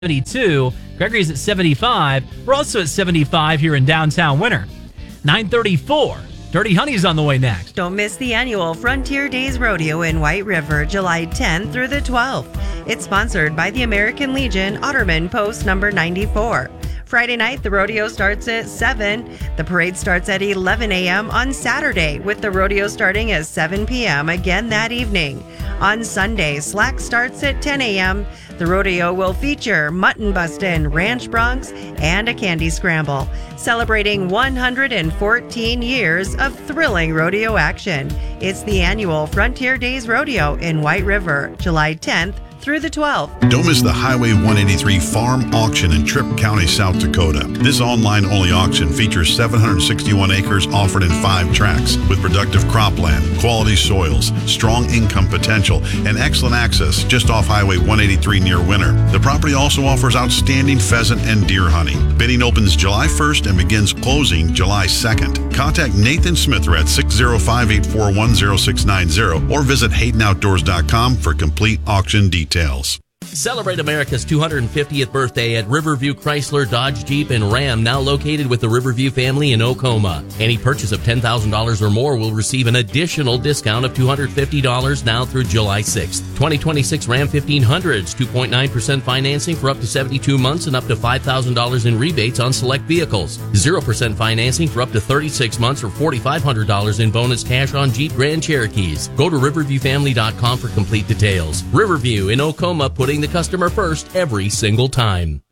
72. Gregory's at 75. We're also at 75 here in downtown Winter. 934. Dirty Honey's on the way next. Don't miss the annual Frontier Days Rodeo in White River, July 10th through the 12th. It's sponsored by the American Legion Otterman Post number 94. Friday night, the rodeo starts at 7. The parade starts at 11 a.m. on Saturday, with the rodeo starting at 7 p.m. again that evening. On Sunday, slack starts at 10 a.m. The rodeo will feature mutton bustin', ranch broncs, and a candy scramble, celebrating 114 years of thrilling rodeo action. It's the annual Frontier Days Rodeo in White River, July 10th through the 12th. Don't miss the Highway 183 Farm Auction in Tripp County, South Dakota. This online-only auction features 761 acres offered in 5 tracts with productive cropland, quality soils, strong income potential, and excellent access just off Highway 183 near Winter. The property also offers outstanding pheasant and deer hunting. Bidding opens July 1st and begins closing July 2nd. Contact Nathan Smither at 605-841-0690 or visit HaydenOutdoors.com for complete auction details. Celebrate America's 250th birthday at Riverview Chrysler, Dodge, Jeep, and Ram, now located with the Riverview family in Oklahoma. Any purchase of $10,000 or more will receive an additional discount of $250 now through July 6th. 2026 Ram 1500s, 2.9% financing for up to 72 months and up to $5,000 in rebates on select vehicles. 0% financing for up to 36 months or $4,500 in bonus cash on Jeep Grand Cherokees. Go to riverviewfamily.com for complete details. Riverview in Oklahoma, putting the customer first every single time.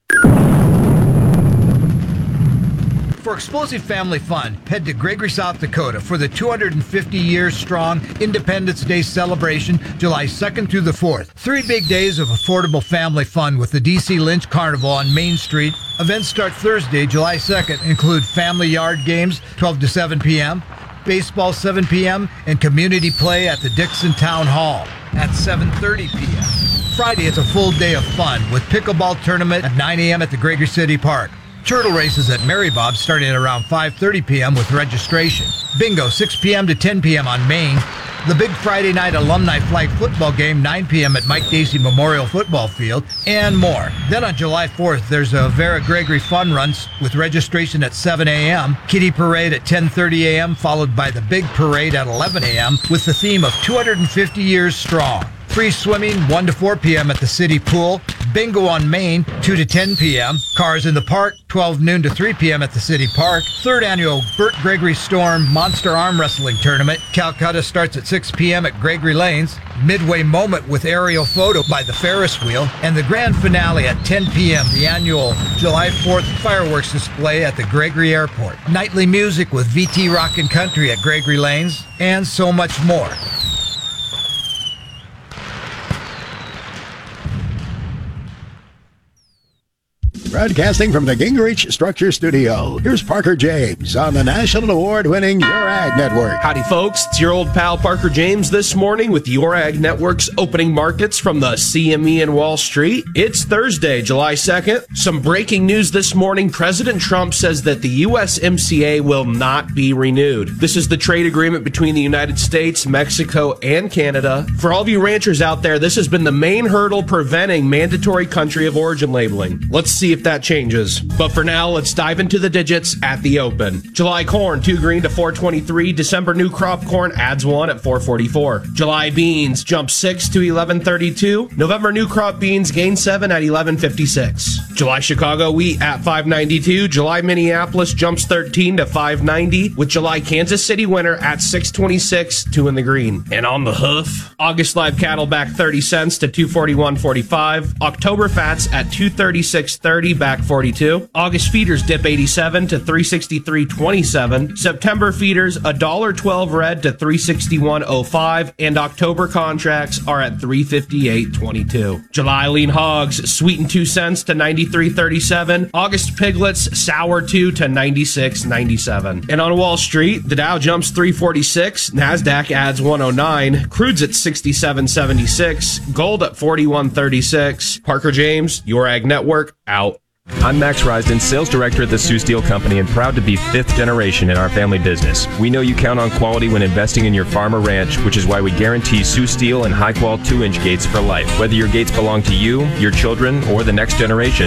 For explosive family fun, head to Gregory, South Dakota for the 250 years strong Independence Day celebration, July 2nd through the 4th. 3 big days of affordable family fun with the DC Lynch Carnival on Main Street. Events start Thursday, July 2nd, include family yard games, 12 to 7 p.m., baseball 7 p.m., and community play at the Dixon Town Hall at 7:30 p.m. Friday, it's a full day of fun with pickleball tournament at 9 a.m. at the Gregory City Park. Turtle races at Mary Bob's starting at around 5:30 p.m. with registration. Bingo 6 p.m. to 10 p.m. on Main. The big Friday night alumni flag football game 9 p.m. at Mike Dacey Memorial Football Field, and more. Then on July 4th, there's a Vera Gregory Fun Runs with registration at 7 a.m., Kitty Parade at 10:30 a.m., followed by the big parade at 11 a.m. with the theme of 250 years strong. Free swimming 1 to 4 p.m. at the city pool. Bingo on Main 2 to 10 p.m. Cars in the Park 12 noon to 3 p.m. at the city park. 3rd annual Burt Gregory Storm Monster Arm Wrestling Tournament. Calcutta starts at 6 p.m. at Gregory Lanes. Midway moment with aerial photo by the Ferris wheel. And the grand finale at 10 p.m. the annual July 4th fireworks display at the Gregory Airport. Nightly music with VT Rockin' Country at Gregory Lanes. And so much more. Broadcasting from the Gingrich Structure Studio, here's Parker James on the national award-winning Your Ag Network. Howdy, folks. It's your old pal Parker James this morning with Your Ag Network's opening markets from the CME in Wall Street. It's Thursday, July 2nd. Some breaking news this morning. President Trump says that the USMCA will not be renewed. This is the trade agreement between the United States, Mexico, and Canada. For all of you ranchers out there, this has been the main hurdle preventing mandatory country of origin labeling. Let's see if that changes. But for now, let's dive into the digits at the open. July corn, 2 green to 423. December new crop corn adds 1 at 444. July beans jump 6 to 1132. November new crop beans gain 7 at 1156. July Chicago wheat at 592. July Minneapolis jumps 13 to 590, with July Kansas City winter at 626, 2 in the green. And on the hoof, August live cattle back 30 cents to 241.45. October fats at 236.30, back 42. August feeders dip 87 to 363.27. September feeders $1.12 red to 361.05, and October contracts are at 358.22. July lean hogs sweeten 2 cents to 93.37. August piglets sour 2 to 96.97. And on Wall Street, the Dow jumps 346, Nasdaq adds 109, crude's at 67.76, gold at 41.36. Parker James, Your Ag Network, out. I'm Max Risden, sales director at the Sioux Steel Company, and proud to be fifth generation in our family business. We know you count on quality when investing in your farm or ranch, which is why we guarantee Sioux Steel and high-quality 2-inch gates for life. Whether your gates belong to you, your children, or the next generation,